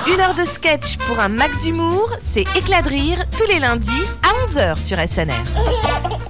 Une heure de sketch pour un max d'humour, c'est Éclat de rire tous les lundis à 11h sur SNR.